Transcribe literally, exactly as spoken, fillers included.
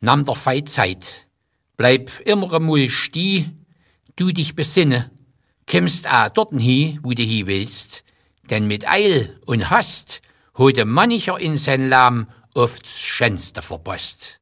Namm der Fei Zeit, bleib immer emol stie, du dich besinne, kimmst a dorten hi, wo du hi willst, denn mit Eil und Hast, heute mancher in sein Lamm oft's Schönste verpasst.